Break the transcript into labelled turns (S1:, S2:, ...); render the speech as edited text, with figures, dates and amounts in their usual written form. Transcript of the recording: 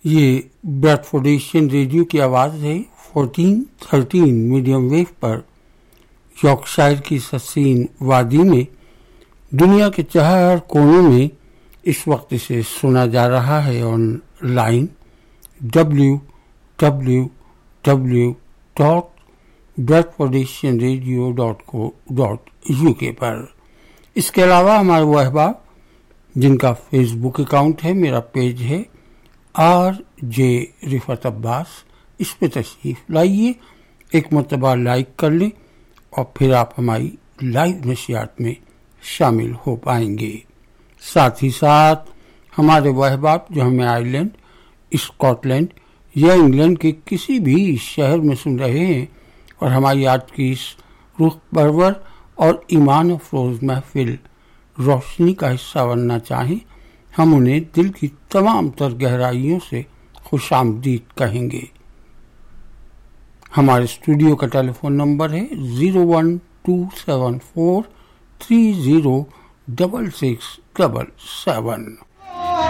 S1: یہ Bradford Asian radio کی آواز ہے 1413 میڈیم ویو پر یارکشائر کی سسین وادی میں دنیا کے چار کونوں میں اس وقت اسے سنا جا رہا ہے آن لائن www.bradfordasianradio.co.uk پر۔ اس کے علاوہ ہمارے وہ احباب جن کا فیس بک اکاؤنٹ ہے، میرا پیج ہے RJ رفعت عباس، اس پہ تشریف لائیے، ایک مرتبہ لائک کر لیں اور پھر آپ ہماری لائیو نشریات میں شامل ہو پائیں گے۔ ساتھ ہی ساتھ ہمارے وہ احباب جو ہمیں آئرلینڈ، اسکاٹ لینڈ یا انگلینڈ کے کسی بھی شہر میں سن رہے ہیں اور ہماری آج کی اس روح پرور اور ایمان افروز محفل روشنی کا حصہ بننا چاہیں، ہم انہیں دل کی تمام تر گہرائیوں سے خوش آمدید کہیں گے۔ ہمارے اسٹوڈیو کا ٹیلی فون نمبر ہے 01274306677۔